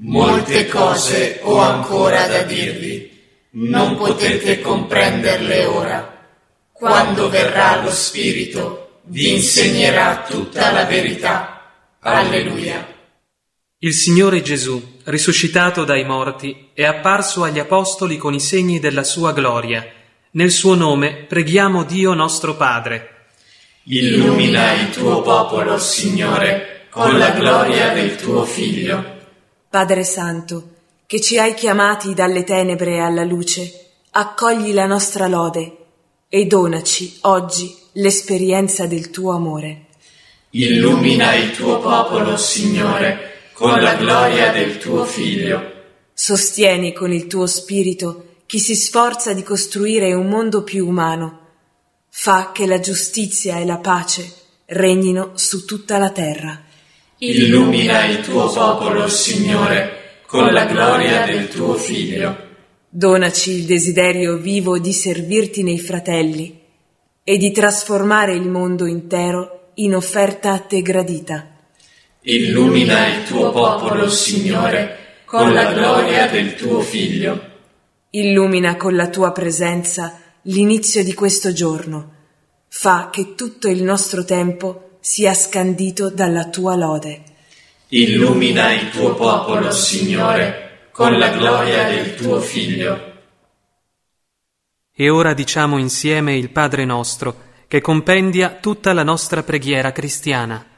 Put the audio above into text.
Molte cose ho ancora da dirvi, non potete comprenderle ora. Quando verrà lo Spirito, vi insegnerà tutta la verità. Alleluia. Il Signore Gesù, risuscitato dai morti, è apparso agli Apostoli con i segni della sua gloria. Nel suo nome preghiamo Dio nostro Padre. Illumina il tuo popolo, Signore, con la gloria del tuo Figlio. Padre Santo, che ci hai chiamati dalle tenebre alla luce, accogli la nostra lode e donaci oggi l'esperienza del tuo amore. Illumina il tuo popolo, Signore, con la gloria del tuo Figlio. Sostieni con il tuo spirito chi si sforza di costruire un mondo più umano. Fa che la giustizia e la pace regnino su tutta la terra. Illumina il tuo popolo, Signore, con la gloria del tuo Figlio. Donaci il desiderio vivo di servirti nei fratelli e di trasformare il mondo intero in offerta a te gradita. Illumina il tuo popolo, Signore, con la gloria del tuo Figlio. Illumina con la tua presenza l'inizio di questo giorno. Fa che tutto il nostro tempo sia scandito dalla tua lode. Illumina il tuo popolo, Signore, con la gloria del tuo Figlio. E ora diciamo insieme il Padre nostro, che compendia tutta la nostra preghiera cristiana.